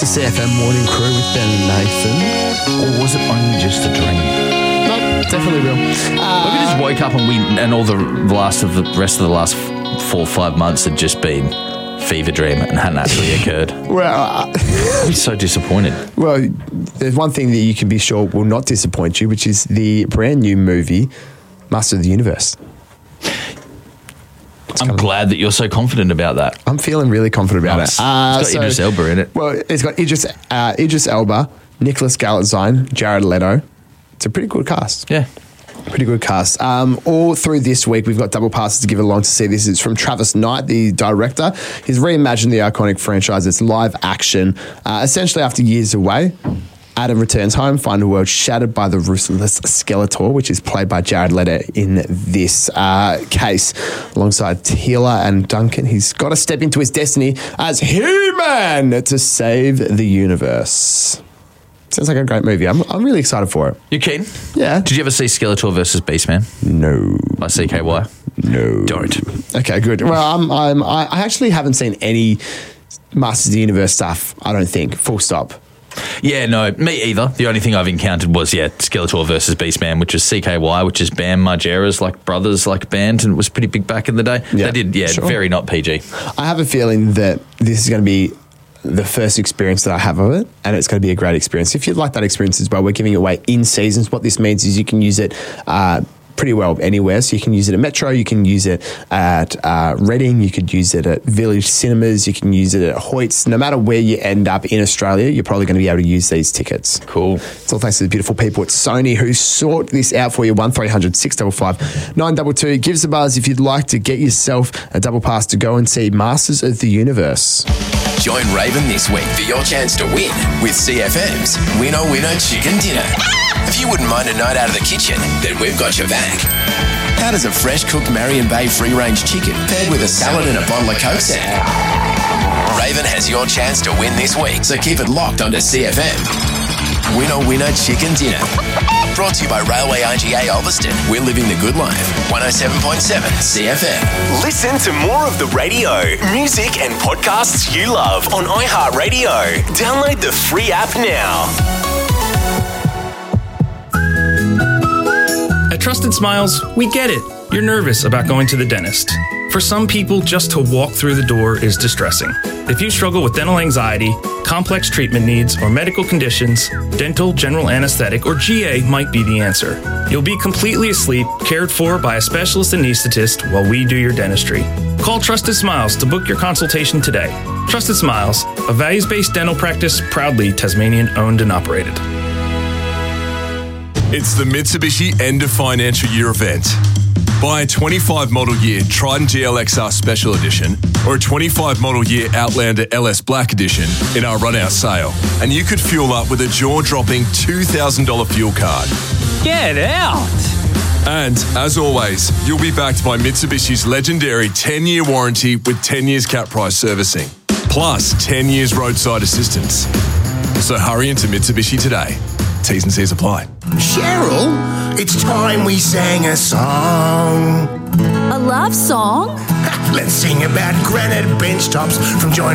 It's the CFM Morning Crew with Ben and Nathan. Or was it only just a dream? No, definitely real. Look, I just woke up and all the rest of the last 4 or 5 months had just been fever dream and hadn't actually occurred. Well, I'd be so disappointed. well, there's one thing that you can be sure will not disappoint you, which is the brand new movie, Master of the Universe. I'm glad that you're so confident about that. I'm feeling really confident about it. It's got Idris Elba in it. Well, it's got Idris Elba, Nicholas Galitzine, Jared Leto. It's a pretty good cast. Yeah. Pretty good cast. All through this week, we've got double passes to give along to see this. It's from Travis Knight, the director. He's reimagined the iconic franchise. It's live action. Essentially, after years away, Adam returns home, find a world shattered by the ruthless Skeletor, which is played by Jared Leto in this case. Alongside Tila and Duncan, he's got to step into his destiny as He-Man to save the universe. Sounds like a great movie. I'm really excited for it. You keen? Yeah. Did you ever see Skeletor versus Beastman? No. By CKY? No. Don't. Okay, good. Well, I actually haven't seen any Masters of the Universe stuff, I don't think. Full stop. Yeah, no, me either. The only thing I've encountered was, Skeletor versus Beastman, which is CKY, which is Bam Margera's brothers band, and it was pretty big back in the day. Yeah, They did, sure. very not PG. I have a feeling that this is going to be the first experience that I have of it, and it's going to be a great experience. If you'd like that experience as well, we're giving it away in seasons. What this means is you can use it pretty well anywhere. So you can use it at Metro, you can use it at Reading, you could use it at Village Cinemas, you can use it at Hoyts. No matter where you end up in Australia, you're probably going to be able to use these tickets. Cool. It's all thanks to the beautiful people at Sony who sort this out for you. 1300 655 922. Give us a buzz if you'd like to get yourself a double pass to go and see Masters of the Universe. Join Raven this week for your chance to win with CFM's Winner Winner Chicken Dinner. If you wouldn't mind a night out of the kitchen, then we've got your back. How does a fresh cooked Marion Bay free-range chicken paired with a salad and a bottle of Coke sound? Raven has your chance to win this week, so keep it locked onto CFM. Winner Winner Chicken Dinner. Brought to you by Railway RGA Ulverston. We're living the good life. 107.7 CFM. Listen to more of the radio, music and podcasts you love on iHeartRadio. Download the free app now. At Trusted Smiles, we get it. You're nervous about going to the dentist. For some people, just to walk through the door is distressing. If you struggle with dental anxiety, complex treatment needs, or medical conditions, dental, general anesthetic, or GA might be the answer. You'll be completely asleep, cared for by a specialist anesthetist while we do your dentistry. Call Trusted Smiles to book your consultation today. Trusted Smiles, a values-based dental practice proudly Tasmanian-owned and operated. It's the Mitsubishi End of Financial Year event. Buy a 25 model year Triton GLXR Special Edition or a 25 model year Outlander LS Black Edition in our run-out sale, and you could fuel up with a jaw-dropping $2,000 fuel card. Get out! And, as always, you'll be backed by Mitsubishi's legendary 10-year warranty with 10 years cap price servicing, plus 10 years roadside assistance. So hurry into Mitsubishi today. T's and C's apply. Cheryl, it's time we sang a song. A love song? Let's sing about granite bench tops from John